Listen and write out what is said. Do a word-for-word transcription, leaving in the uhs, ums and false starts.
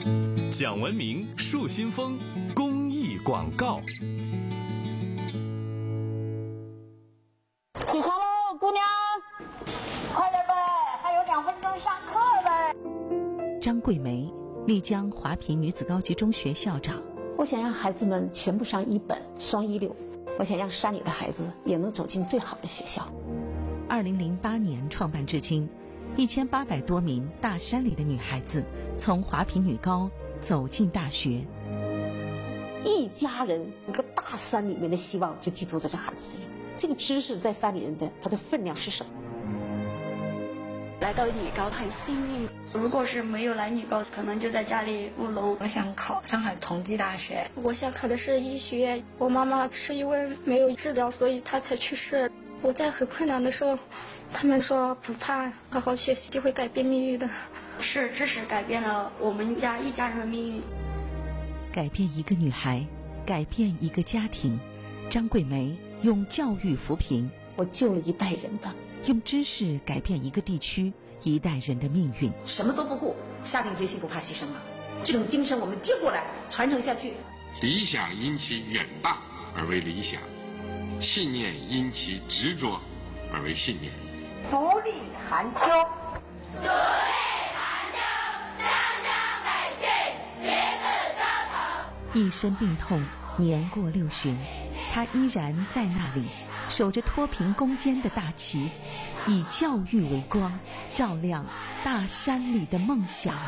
讲文明树新风公益广告。 起床喽，姑娘，快点呗，还有两分钟上课呗。 张桂梅，丽江华坪女子高级中学校长。 我想让孩子们全部上一本双一流，我想让山里的孩子也能走进最好的学校。 二零零八年创办至今，一千八百多名大山里的女孩子从华坪女高走进大学。 一家人，一个大山里面的希望就寄托在这孩子身上。这个知识在山里人的它的分量是什么？ 来到女高很幸运， 如果是没有来女高，可能就在家里务农。 我想考上海同济大学， 我想考的是医学院。我妈妈是因为没有治疗，所以她才去世。我在很困难的时候，他们说不怕，好好学习就会改变命运的。 是知识改变了我们家一家人的命运， 改变一个女孩，改变一个家庭。张桂梅用教育扶贫， 我救了一代人的。 用知识改变一个地区一代人的命运。 什么都不顾，下定决心不怕牺牲了。这种精神我们接过来，传承下去。 理想因其远大而为理想，信念因其执着而为信念。 独立寒秋， 独立寒秋，湘江北去，橘子招头。 一身病痛，年过六旬，他依然在那里，守着脱贫攻坚的大旗，以教育为光，照亮大山里的梦想。